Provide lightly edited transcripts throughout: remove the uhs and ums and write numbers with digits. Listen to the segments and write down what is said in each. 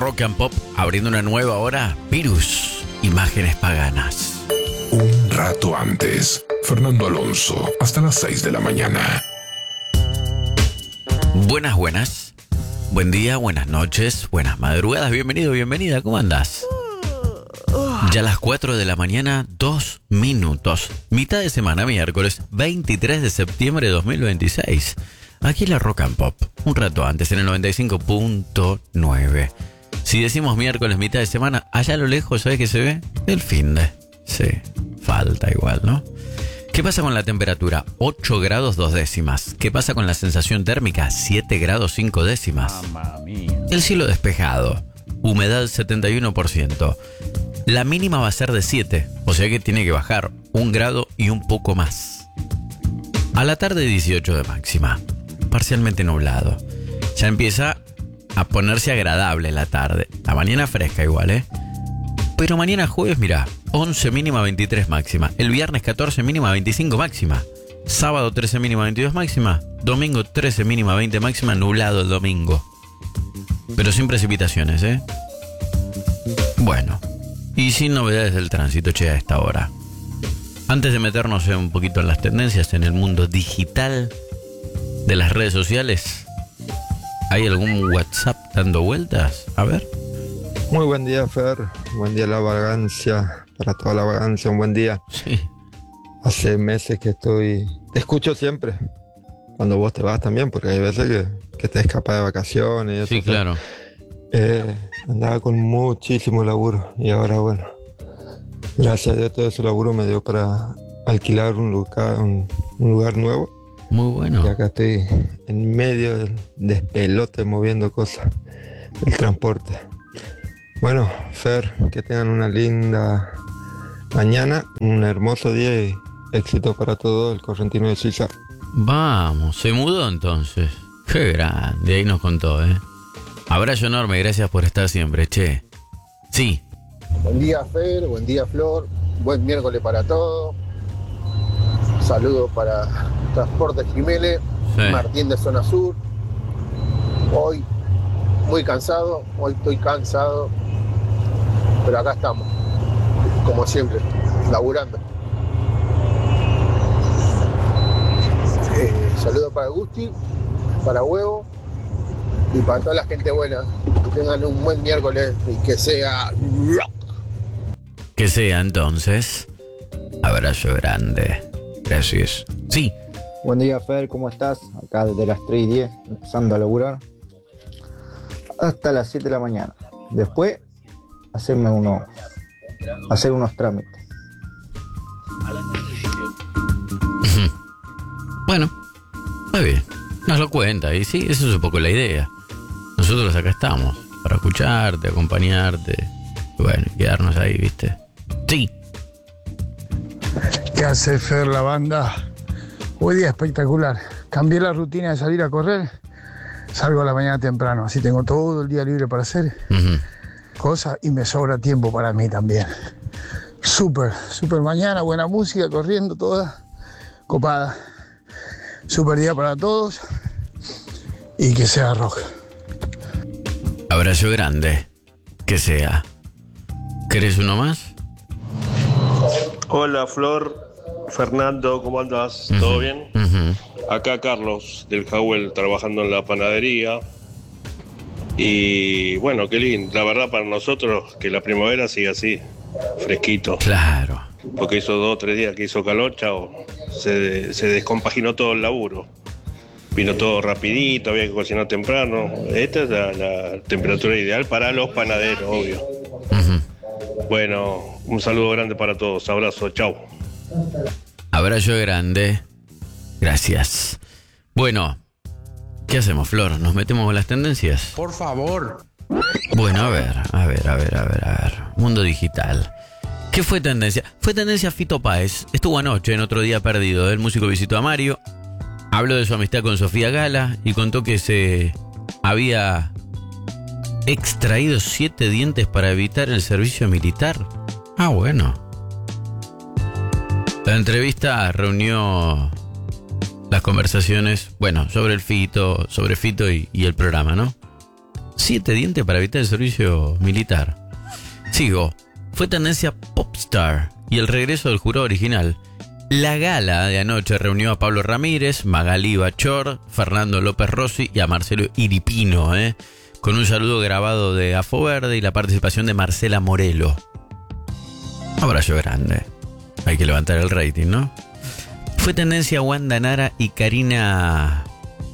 Rock and Pop, abriendo una nueva hora, Virus, Imágenes Paganas. Un rato antes, Fernando Alonso, hasta las 6 de la mañana. Buenas. Buen día, buenas noches, buenas madrugadas. Bienvenido, bienvenida. ¿Cómo andás? Ya a las 4 de la mañana, 2 minutos. Mitad de semana, miércoles 23 de septiembre de 2026. Aquí la Rock and Pop. Un rato antes, en el 95.9. Si decimos miércoles, mitad de semana, allá a lo lejos, ¿sabes qué se ve? El finde. Sí, falta igual, ¿no? ¿Qué pasa con la temperatura? 8 grados 2 décimas. ¿Qué pasa con la sensación térmica? 7 grados 5 décimas. Mamma mía. El cielo despejado. Humedad 71%. La mínima va a ser de 7, o sea que tiene que bajar 1 grado y un poco más. A la tarde 18 de máxima. Parcialmente nublado. Ya empieza a ponerse agradable la tarde. La mañana fresca igual, ¿eh? Pero mañana jueves, mirá, 11 mínima, 23 máxima. El viernes 14 mínima, 25 máxima. Sábado 13 mínima, 22 máxima. Domingo 13 mínima, 20 máxima. Nublado el domingo. Pero sin precipitaciones, ¿eh? Bueno. Y sin novedades del tránsito, che, a esta hora. Antes de meternos un poquito en las tendencias en el mundo digital de las redes sociales, ¿hay algún WhatsApp dando vueltas? A ver. Muy buen día, Fer. Buen día la vagancia. Para toda la vagancia, un buen día. Sí. Hace meses que te escucho siempre. Cuando vos te vas también, porque hay veces que te escapas de vacaciones y eso. Sí, claro. Andaba con muchísimo laburo y ahora, bueno, gracias a Dios todo ese laburo me dio para alquilar un lugar nuevo. Muy bueno. Y acá estoy en medio del despelote moviendo cosas del transporte. Bueno, Fer, que tengan una linda mañana, un hermoso día y éxito para todo el correntino de Suiza. Vamos, se mudó entonces. Qué grande, ahí nos contó, ¿eh? Abrazo enorme, gracias por estar siempre, che. Sí. Buen día, Fer, buen día, Flor. Buen miércoles para todos. Saludos para Transportes Jiménez, Sí. Martín de Zona Sur. Hoy muy cansado, hoy estoy cansado, pero acá estamos, como siempre, laburando. Saludos para Gusti, para Huevo y para toda la gente buena. Que tengan un buen miércoles y que sea rock. Que sea entonces. Abrazo grande. Gracias. Sí. Buen día, Fer, ¿cómo estás? Acá desde las 3:10, empezando a laburar hasta las 7 de la mañana. Después, hacer unos trámites. Bueno, está bien. Nos lo cuenta y sí, eso es un poco la idea. Nosotros acá estamos para escucharte, acompañarte. Y bueno, quedarnos ahí, ¿viste? Sí. ¿Qué hace, Fer, la banda? Hoy día espectacular. Cambié la rutina de salir a correr. Salgo a la mañana temprano, así tengo todo el día libre para hacer cosas y me sobra tiempo para mí también. Súper mañana, buena música, corriendo toda, copada. Súper día para todos y que sea rock. Abrazo grande. Que sea. ¿Querés uno más? Hola, Flor. Fernando, ¿cómo andás? ¿Todo bien? Acá Carlos del Jawel trabajando en la panadería. Y bueno, qué lindo. La verdad para nosotros que la primavera sigue así, fresquito. Claro. Porque hizo 2 o 3 días que hizo calor, chao. Se descompaginó todo el laburo. Vino todo rapidito, había que cocinar temprano. Esta es la temperatura ideal para los panaderos, obvio. Bueno, un saludo grande para todos. Abrazo, chao. Abrazo grande. Gracias. Bueno, ¿qué hacemos, Flor? ¿Nos metemos con las tendencias? Por favor. Bueno, a ver. Mundo digital. ¿Qué fue tendencia? Fue tendencia Fito Páez. Estuvo anoche en Otro Día Perdido. El músico visitó a Mario. Habló de su amistad con Sofía Gala y contó que se había extraído 7 dientes para evitar el servicio militar. Ah, bueno. La entrevista reunió las conversaciones, bueno, sobre Fito y el programa, ¿no? 7 dientes para evitar el servicio militar. Sigo. Fue tendencia Popstar y el regreso del jurado original. La gala de anoche reunió a Pablo Ramírez, Magalí Bachor, Fernando López Rossi y a Marcelo Iripino, con un saludo grabado de Afo Verde y la participación de Marcela Morelo. Abrazo grande. Hay que levantar el rating, ¿no? Fue tendencia Wanda Nara y Karina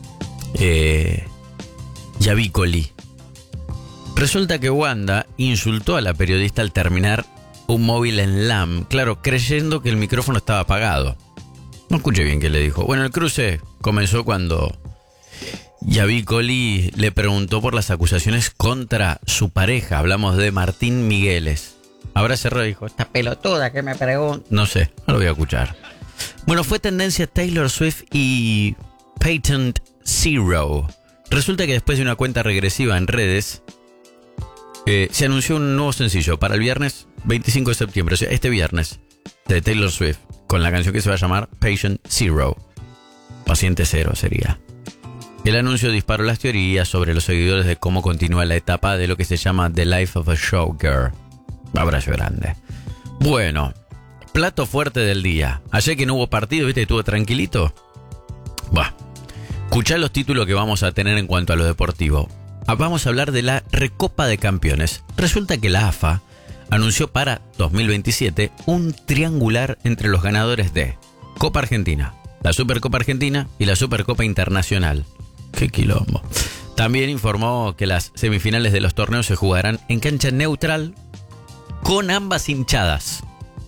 Yavicoli. Resulta que Wanda insultó a la periodista al terminar un móvil en LAM, claro, creyendo que el micrófono estaba apagado. No escuché bien qué le dijo. Bueno, el cruce comenzó cuando Yavicoli le preguntó por las acusaciones contra su pareja. Hablamos de Martín Migueles. Ahora cerró y dijo, esta pelotuda que me pregunta. No sé, no lo voy a escuchar. Bueno, fue tendencia Taylor Swift y Patent Zero. Resulta que después de una cuenta regresiva en redes, se anunció un nuevo sencillo para el viernes 25 de septiembre, o sea, este viernes, de Taylor Swift, con la canción que se va a llamar Patient Zero. Paciente cero sería. El anuncio disparó las teorías sobre los seguidores de cómo continúa la etapa de lo que se llama The Life of a Showgirl. Abrazo grande. Bueno, plato fuerte del día. Ayer que no hubo partido, ¿viste? Estuvo tranquilito. Bah. Escuchá los títulos que vamos a tener en cuanto a lo deportivo. Vamos a hablar de la Recopa de Campeones. Resulta que la AFA anunció para 2027 un triangular entre los ganadores de Copa Argentina, la Supercopa Argentina y la Supercopa Internacional. ¡Qué quilombo! También informó que las semifinales de los torneos se jugarán en cancha neutral con ambas hinchadas.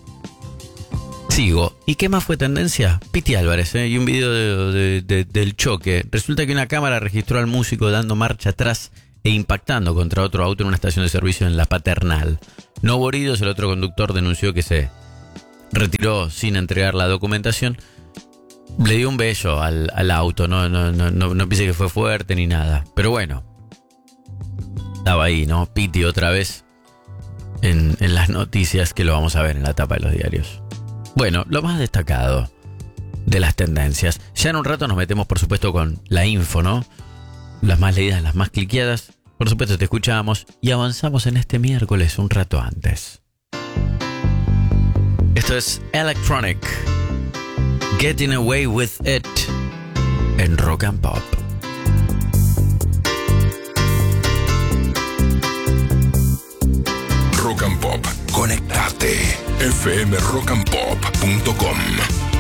Sigo. ¿Y qué más fue tendencia? Piti Álvarez, y un video del choque. Resulta que una cámara registró al músico dando marcha atrás e impactando contra otro auto en una estación de servicio en La Paternal. No hubo heridos, el otro conductor denunció que se retiró sin entregar la documentación. Le dio un beso al auto, no piense que fue fuerte ni nada. Pero bueno, estaba ahí, ¿no? Piti otra vez en las noticias, que lo vamos a ver en la tapa de los diarios. Bueno, lo más destacado de las tendencias. Ya en un rato nos metemos, por supuesto, con la info, ¿no? Las más leídas, las más cliqueadas. Por supuesto, te escuchamos y avanzamos en este miércoles un rato antes. Esto es Electronic, Getting Away With It, en Rock and Pop. Rock and Pop. Conectate. fmrockandpop.com